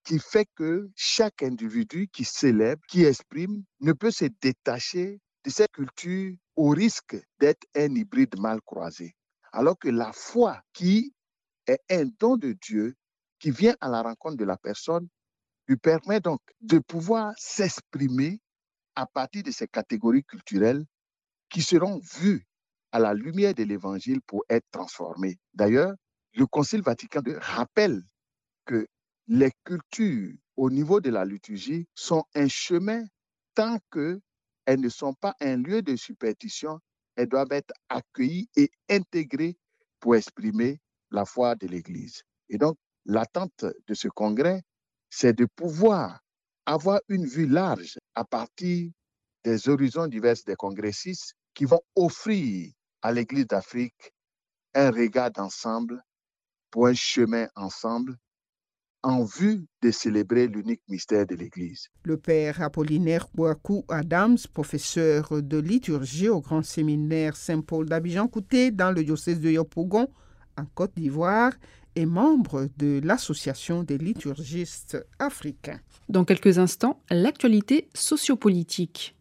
qui fait que chaque individu qui célèbre, qui exprime, ne peut se détacher de cette culture au risque d'être un hybride mal croisé. Alors que la foi, qui est un don de Dieu, qui vient à la rencontre de la personne, lui permet donc de pouvoir s'exprimer à partir de ces catégories culturelles qui seront vues à la lumière de l'Évangile pour être transformées. D'ailleurs, le Concile Vatican II rappelle que les cultures au niveau de la liturgie sont un chemin tant qu'elles ne sont pas un lieu de superstition, elles doivent être accueillies et intégrées pour exprimer la foi de l'Église. Et donc, l'attente de ce congrès, c'est de pouvoir avoir une vue large à partir des horizons divers des congressistes qui vont offrir à l'Église d'Afrique un regard d'ensemble pour un chemin ensemble en vue de célébrer l'unique mystère de l'Église. Le père Apollinaire Kouakou Adams, professeur de liturgie au Grand Séminaire Saint-Paul d'Abidjan-Kouté dans le diocèse de Yopougon, en Côte d'Ivoire, est membre de l'Association des liturgistes africains. Dans quelques instants, l'actualité sociopolitique.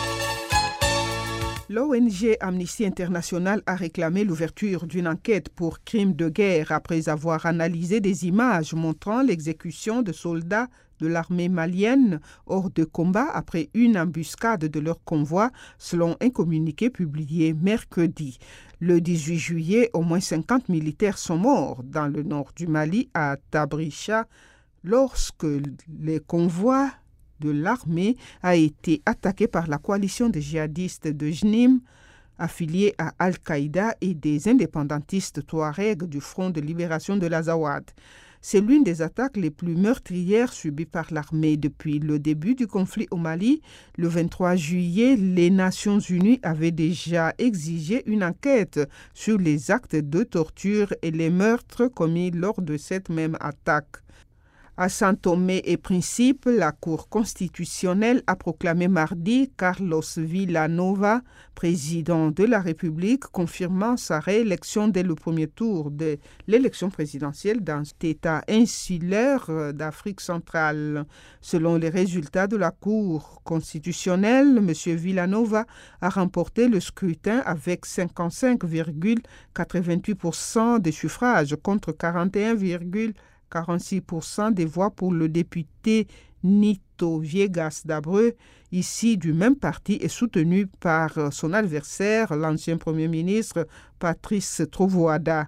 L'ONG Amnesty International a réclamé l'ouverture d'une enquête pour crimes de guerre après avoir analysé des images montrant l'exécution de soldats de l'armée malienne hors de combat après une embuscade de leur convoi, selon un communiqué publié mercredi. Le 18 juillet, au moins 50 militaires sont morts dans le nord du Mali, à Tabricha, lorsque les convois de l'armée a été attaqué par la coalition des djihadistes de Jnim, affiliés à Al-Qaïda, et des indépendantistes touaregs du Front de libération de l'Azawad. C'est l'une des attaques les plus meurtrières subies par l'armée depuis le début du conflit au Mali. Le 23 juillet, les Nations Unies avaient déjà exigé une enquête sur les actes de torture et les meurtres commis lors de cette même attaque. À Saint-Thomé et Principe, la Cour constitutionnelle a proclamé mardi Carlos Villanova président de la République, confirmant sa réélection dès le premier tour de l'élection présidentielle dans cet État insulaire d'Afrique centrale. Selon les résultats de la Cour constitutionnelle, M. Villanova a remporté le scrutin avec 55,88% des suffrages contre 41,46% des voix pour le député Nito Viegas d'Abreu, ici du même parti et soutenu par son adversaire, l'ancien Premier ministre Patrice Trovoada.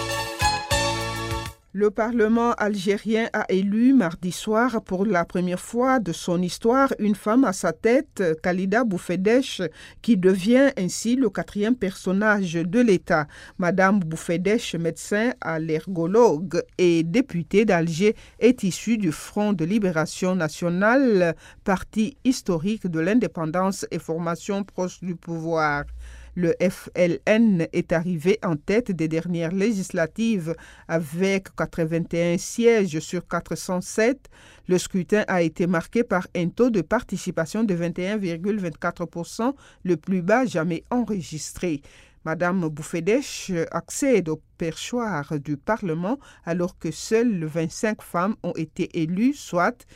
Le Parlement algérien a élu mardi soir pour la première fois de son histoire une femme à sa tête, Khalida Boufedesh, qui devient ainsi le 4e personnage de l'État. Madame Boufedesh, médecin allergologue et députée d'Alger, est issue du Front de libération nationale, parti historique de l'indépendance et formation proche du pouvoir. Le FLN est arrivé en tête des dernières législatives avec 81 sièges sur 407. Le scrutin a été marqué par un taux de participation de 21,24%, le plus bas jamais enregistré. Madame Boufedesh accède au perchoir du Parlement alors que seules 25 femmes ont été élues, soit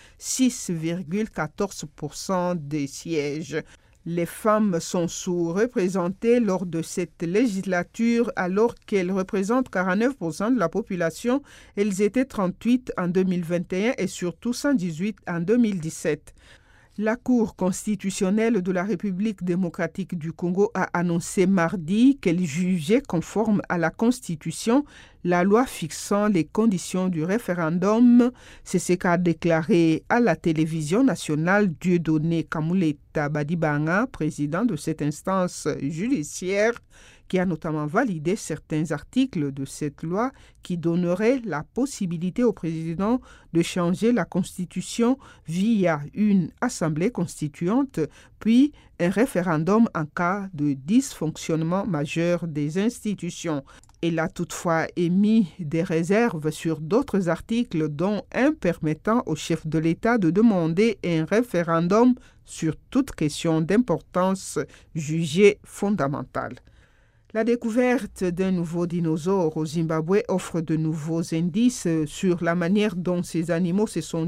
6,14% des sièges. Les femmes sont sous-représentées lors de cette législature alors qu'elles représentent 49% de la population. Elles étaient 38 en 2021 et surtout 118 en 2017. La Cour constitutionnelle de la République démocratique du Congo a annoncé mardi qu'elle jugeait conforme à la Constitution la loi fixant les conditions du référendum. C'est ce qu'a déclaré à la télévision nationale Dieudonné Kamuleta Badibanga, président de cette instance judiciaire, qui a notamment validé certains articles de cette loi qui donneraient la possibilité au président de changer la Constitution via une assemblée constituante, puis un référendum en cas de dysfonctionnement majeur des institutions. Elle a toutefois émis des réserves sur d'autres articles, dont un permettant au chef de l'État de demander un référendum sur toute question d'importance jugée fondamentale. La découverte d'un nouveau dinosaure au Zimbabwe offre de nouveaux indices sur la manière dont ces animaux se sont